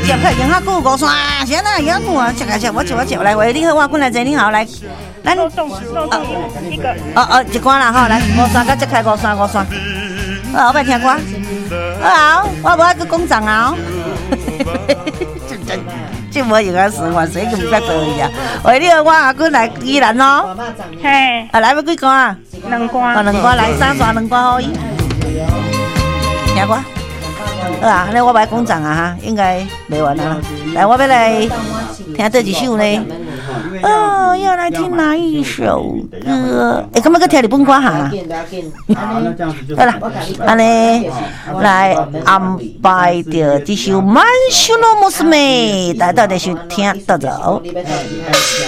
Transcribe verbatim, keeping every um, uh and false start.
接快迎下过五山，现在迎过啊，接来接我接我接来，喂，你好，我过来坐，你好，来，咱肉粽肉粽一个， 哦哦，一关啦吼，来五山到接开五山五山，好，我要听歌，好，我无爱去讲长啊，真真。这无用啊，是换谁咁不得意啊？喂，你好，我阿姑来宜兰咯。 嘿， 啊，来要几罐啊？ 两罐。 啊，两罐来三串两罐可以。听歌。好啊，那我不爱讲长啊哈，应该袂完啊。来，我要来听这几首呢。哦，要来听哪一首歌？哎，咁要去听日本歌哈？好啦，安尼来安排着这首《满手の娘》，大家到底是听得着？